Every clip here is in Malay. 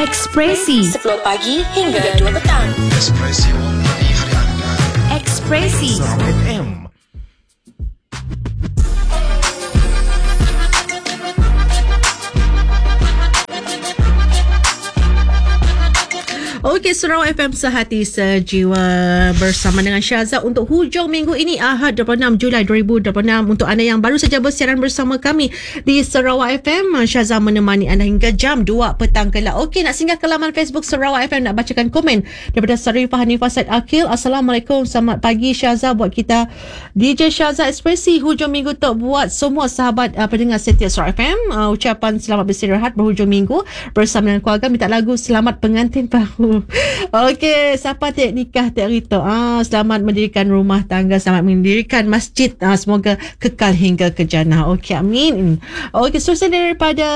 Ekspresi 10 pagi hingga 2 petang. Ekspresi warnai hari anda. Ekspresi Sarawak FM. Okey, Sarawak FM sehati sejiwa bersama dengan Syazah untuk hujung minggu ini, Ahad 26 Julai 2026. Untuk anda yang baru saja bersiaran bersama kami di Sarawak FM, Syazah menemani anda hingga jam 2 petang kelak. Okey, nak singgah ke laman Facebook Sarawak FM, nak bacakan komen daripada Sarifah Hanifah Said Akil. Assalamualaikum, selamat pagi Syazah, buat kita DJ Syazah Ekspresi hujung minggu tu, buat semua sahabat pendengar setia Sarawak FM ucapan selamat beristirahat berhujung minggu bersama dengan keluarga. Minta lagu Selamat Pengantin Baru. Okey, siapa tak nikah tak rita. Selamat mendirikan rumah tangga, selamat mendirikan masjid. Semoga kekal hingga ke jannah. Okey, amin. Okey, seterusnya daripada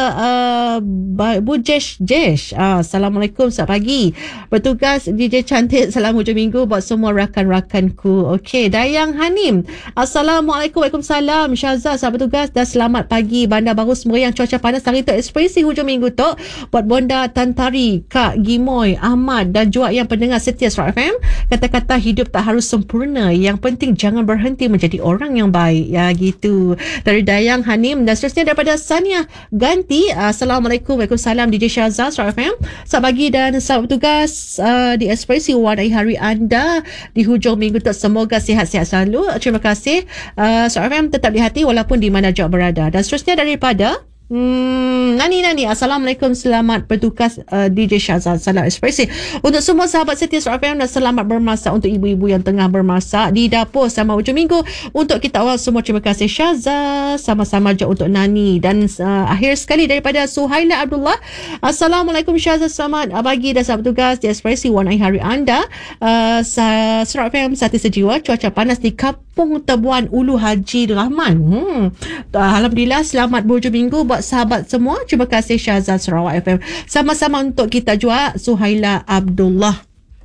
Bu Jesh. Assalamualaikum, selamat pagi. Bertugas DJ cantik, salam hujung minggu buat semua rakan-rakanku. Okey, Dayang Hanim. Assalamualaikum. Waalaikumsalam. Syazah, selamat bertugas dan selamat pagi. Bandar Baru Semeriang, cuaca panas hari tu. Ekspresi hujung minggu tu buat Bonda Tantari, Kak Gimoy, Ahmad dan juga yang pendengar setia Sarawak FM. Kata-kata hidup tak harus sempurna, yang penting jangan berhenti menjadi orang yang baik. Ya, gitu. Dari Dayang Hanim. Dan seterusnya daripada Sania Ganti. Assalamualaikum. Waalaikumsalam DJ Syazah Sarawak FM. Selamat pagi dan selamat bertugas di Ekspresi warnai hari anda di hujung minggu tu. Semoga sihat-sihat selalu. Terima kasih. Sarawak FM tetap di hati walaupun di mana juga berada. Dan seterusnya daripada Nani. Assalamualaikum, selamat bertugas DJ Syazah, salam Ekspresi untuk semua sahabat setia Sarawak FM dan selamat bermasak untuk ibu-ibu yang tengah bermasak di dapur sama hujung minggu. Untuk kita awal semua, terima kasih Syazah, sama-sama je untuk Nani. Dan akhir sekali daripada Suhaila Abdullah. Assalamualaikum Syazah, selamat pagi dan selamat bertugas di Ekspresi warnai hari anda. Sarawak FM sehati sejiwa, cuaca panas di Kampung Tebuan Ulu Haji Rahman. Alhamdulillah, selamat berhujung minggu buat sahabat semua. Terima kasih Syazah Sarawak FM. Sama-sama untuk kita juga Suhaila Abdullah.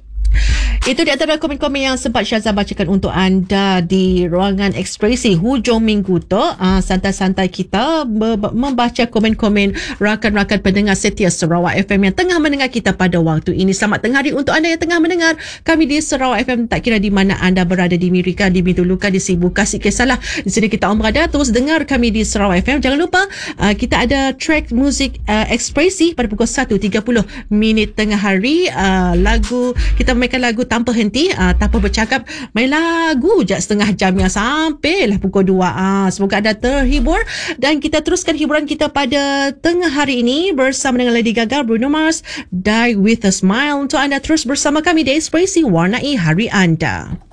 Itu di antara komen-komen yang sempat Syazah bacakan untuk anda di ruangan Ekspresi hujung minggu tu. Santai-santai kita membaca komen-komen rakan-rakan pendengar setia Sarawak FM yang tengah mendengar kita pada waktu ini. Selamat tengah hari untuk anda yang tengah mendengar kami di Sarawak FM. Tak kira di mana anda berada, di Amerika, di Mituluka, di Sibu, Kasih Kesalah, di sini kita berada. Terus dengar kami di Sarawak FM. Jangan lupa kita ada track muzik Ekspresi pada pukul 1.30 minit tengah hari. Lagu kita mainkan lagu tanpa henti, tanpa bercakap, main lagu je setengah jam yang sampailah pukul 2. Semoga anda terhibur dan kita teruskan hiburan kita pada tengah hari ini bersama dengan Lady Gaga, Bruno Mars, Die With A Smile. Untuk anda terus bersama kami di Ekspresi warnai hari anda.